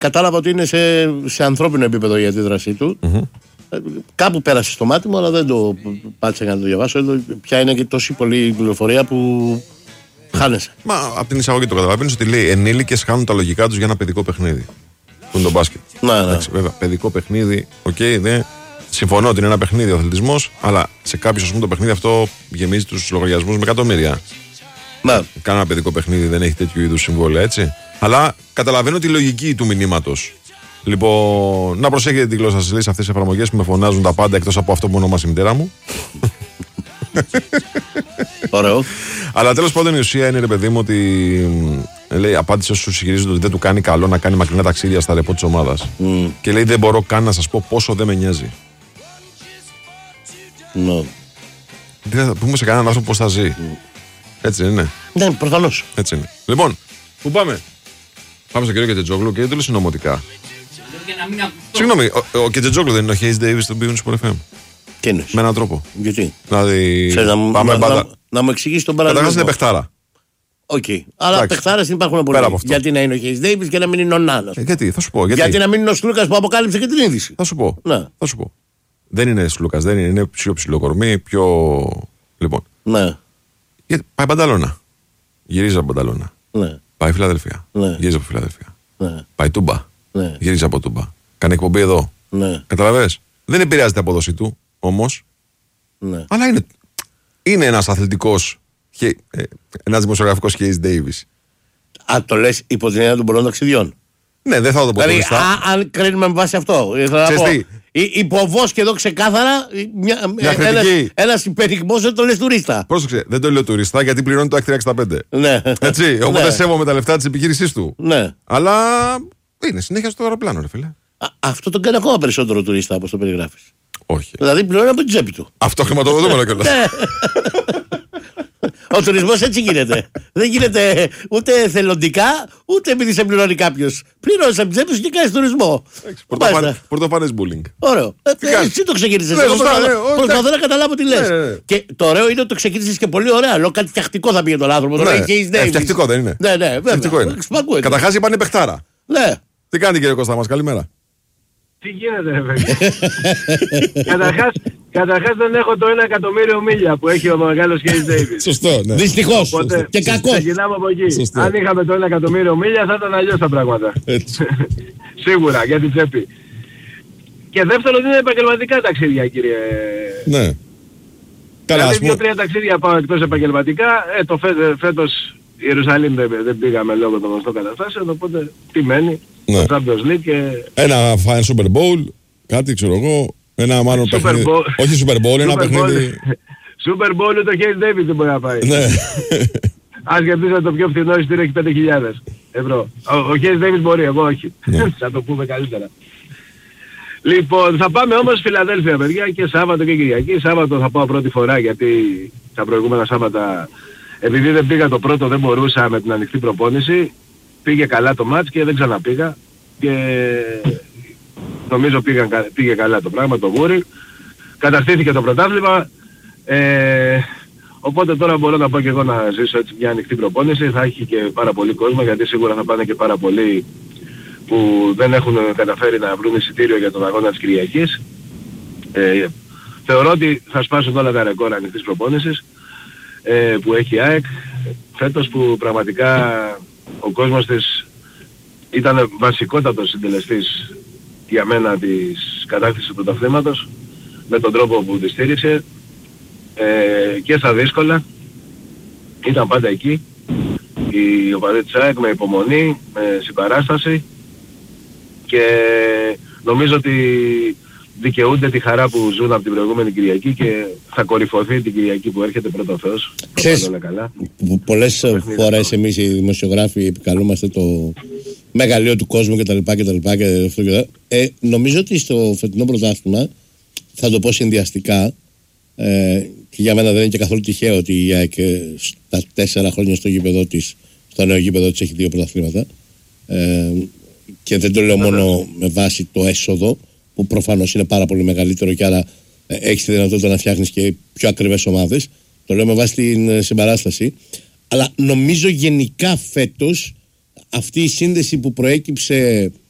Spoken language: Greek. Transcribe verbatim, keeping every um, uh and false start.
κατάλαβα ότι είναι σε, σε ανθρώπινο επίπεδο η αντίδρασή του. Mm-hmm. Κάπου πέρασε στο μάτι μου, αλλά δεν το πάτησα για να το διαβάσω. Εδώ πια είναι και τόση πολλή πληροφορία που χάνεσαι. Μα από την εισαγωγή το καταλαβαίνεις ότι λέει ενήλικες χάνουν τα λογικά τους για ένα παιδικό παιχνίδι. Που είναι το μπάσκετ. Ναι, ναι. Εντάξει, βέβαια, παιδικό παιχνίδι, οκ, okay, δεν. Συμφωνώ ότι είναι ένα παιχνίδι ο αθλητισμός, αλλά σε κάποιους, ας πούμε, το παιχνίδι αυτό γεμίζει τους λογαριασμούς με εκατομμύρια. Ναι. Κανένα παιδικό παιχνίδι δεν έχει τέτοιου είδους συμβόλαια, έτσι. Αλλά καταλαβαίνω τη λογική του μηνύματος. Λοιπόν, να προσέχετε τη γλώσσα σας, λέει, σε αυτές τις εφαρμογές που με φωνάζουν τα πάντα εκτός από αυτό που ονόμασε η μητέρα μου. Ωραίο. Αλλά τέλος πάντων η ουσία είναι, ρε παιδί μου, ότι λέει, απάντησε όσους ισχυρίζονται ότι δεν του κάνει καλό να κάνει μακρινά ταξίδια στα ρεπό της ομάδας. Mm. Και λέει, δεν μπορώ καν να σας πω πόσο δεν με νοιάζει. No. Δεν θα πούμε σε κανέναν άνθρωπο πώς θα ζει. Mm. Έτσι είναι. Ναι, προφανώς. Έτσι είναι. Λοιπόν, πού πάμε? Πάμε στον κύριο Κετζόγλου και δεν το συνωμοτικά. Συγγνώμη, ο, ο Κετζόγλου δεν είναι ο Χέις Ντέιβις στον Big Sport εφ εμ? Τι είναι? Με έναν τρόπο. Γιατί? Δηλαδή. Να, πάμε να, να, να, να μου εξηγήσει τον παράδειγμα. Καταρχάς είναι παιχτάρα. Οκ. Okay. Αλλά παιχτάρες υπάρχουν πολλοί. Γιατί να είναι ο Χέις Ντέιβις και να μην είναι ο Νάνας? Ε, γιατί, θα σου πω. Γιατί, γιατί να μην είναι ο Σλούκας που αποκάλυψε και την είδηση? Θα σου πω. Ναι. Θα σου πω. Δεν είναι Σλούκας, δεν είναι, είναι πιο ψηλό κορμί, πιο. Λοιπόν. Ναι. Γιατί πάει Μπανταλώνα. Γυρίζει από Μπανταλώνα. Ναι. Πάει Φιλαδέλφια. Ναι. Γυρίζει από Φιλαδέλφια. Ναι. Πάει Τούμπα. Ναι. Γυρίζει από Τούμπα. Κάνει εκπομπή εδώ. Ναι. Καταλαβες. Δεν επηρεάζεται η απόδοση του όμως. Ναι. Αλλά είναι, είναι ένας αθλητικός, ε, ένας δημοσιογραφικός Χέις Ντέιβις. Α, το λες υπό την έννοια των πολλών ταξιδιών? Ναι, δεν θα το πω δηλαδή, τουριστά. Α, αν κρίνουμε με βάση αυτό. Υποβός και εδώ ξεκάθαρα μια, μια ένας, ένας υπερηγμός δεν το λες τουρίστα. Πρόσεξε, δεν το λέω τουριστά γιατί πληρώνει το τριακόσια εξήντα πέντε. Ναι. Έτσι, οπότε ναι. σέβομαι τα λεφτά της επιχείρησής του. Ναι. Αλλά είναι συνέχεια στο αεροπλάνο, ρε φίλε. Α, αυτό τον κάνει ακόμα περισσότερο τουρίστα όπως το περιγράφεις. Όχι. Δηλαδή πληρώνει από την τσέπη του. Αυτό χρηματοδοτούμενο κιόλας. Ο τουρισμός έτσι γίνεται. Δεν γίνεται ούτε θελοντικά, ούτε επειδή σε πληρώνει κάποιος. Πληρώνεις από την τσέπη σου και κάνεις τουρισμό. Πρωτοφανές bullying. Ωραίο. Εσύ το ξεκίνησες. Προσπαθώ να καταλάβω τι λες. Και το ωραίο είναι ότι το ξεκίνησες και πολύ ωραία. Λέω κάτι φτιαχτικό θα πήγε τον άνθρωπο. Φτιαχτικό δεν είναι? Ναι, ναι, βέβαια. Καταρχάς είπανε παιχτάρα. Ναι. Τι κάνετε κύριε Κώστα μας, καλημέρα. Τι γίνεται ρε παιδιά? καταρχάς, καταρχάς δεν έχω το ένα εκατομμύριο μίλια που έχει ο μεγάλος Χέις Ντέιβις. Σωστό, ναι. Δυστυχώς. Οπότε, και κακός. Ξεκινάμε από εκεί. Σωστό. Αν είχαμε το ένα εκατομμύριο μίλια θα ήταν αλλιώς τα πράγματα. Σίγουρα, για την τσέπη. Και δεύτερον είναι επαγγελματικά ταξίδια, κύριε. Ναι. Καλά, δηλαδή δύο-τρία ταξίδια πάω εκτός επαγγελματικά. Ε, το φέ, φέτος Ιερουσαλήμ δεν, δεν πήγαμε λόγω των γνωστών καταστάσεων, οπότε τι μένει? Ναι. Το Champions League και... Ένα φάιν Super Bowl, κάτι ξέρω εγώ, ένα μάλλον Super παιχνίδι. Bowl. Όχι Super Bowl, ένα Super παιχνίδι. Super Bowl το Χέις Ντέιβις δεν μπορεί να πάει. Ναι. Ας σκεφτείς ότι το πιο φθηνό εισιτήριο έχει πέντε χιλιάδες ευρώ. Ο, ο Χέις Ντέιβις μπορεί, εγώ όχι. Ναι. Θα το πούμε καλύτερα. Λοιπόν, θα πάμε όμως Φιλαδέλφια, παιδιά, και Σάββατο και Κυριακή. Σάββατο θα πάω πρώτη φορά γιατί τα προηγούμενα Σάββατα, επειδή δεν πήγα το πρώτο, δεν μπορούσα με την ανοιχτή προπόνηση. Πήγε καλά το μάτς και δεν ξαναπήγα. Και νομίζω πήγαν, πήγε καλά το πράγμα, το γούρι. Καταστήθηκε το πρωτάθλημα. Ε, οπότε τώρα μπορώ να πω και εγώ να ζήσω έτσι μια ανοιχτή προπόνηση. Θα έχει και πάρα πολύ κόσμο γιατί σίγουρα θα πάνε και πάρα πολλοί που δεν έχουν καταφέρει να βρουν εισιτήριο για τον αγώνα της Κυριακής. Ε, θεωρώ ότι θα σπάσουν όλα τα ρεκόρ ανοιχτής προπόνησης ε, που έχει η ΑΕΚ φέτος, που πραγματικά ο κόσμος της ήταν βασικότατος συντελεστής για μένα της κατάκτησης του πρωταθλήματος με τον τρόπο που τη στήριξε ε, και στα δύσκολα ήταν πάντα εκεί οι οπαδοί της ΑΕΚ με υπομονή, με συμπαράσταση, και νομίζω ότι δικαιούνται τη χαρά που ζουν από την προηγούμενη Κυριακή και θα κορυφωθεί την Κυριακή που έρχεται, πρώτα ο Θεός. Ξέρεις, πολλές φορές εμείς οι δημοσιογράφοι επικαλούμαστε το μεγαλείο του κόσμου κτλ. Ε, νομίζω ότι στο φετινό πρωτάθλημα, θα το πω συνδυαστικά, ε, και για μένα δεν είναι και καθόλου τυχαίο ότι η ΑΕΚ στα τέσσερα χρόνια στο γήπεδο της, στο νέο γήπεδο της, έχει δύο πρωταθλήματα. Ε, και δεν το λέω μόνο με βάση το έσοδο, που προφανώς είναι πάρα πολύ μεγαλύτερο και άρα ε, έχεις τη δυνατότητα να φτιάχνεις και πιο ακριβές ομάδες. Το λέω με βάση την συμπαράσταση. Αλλά νομίζω γενικά φέτος αυτή η σύνδεση που προέκυψε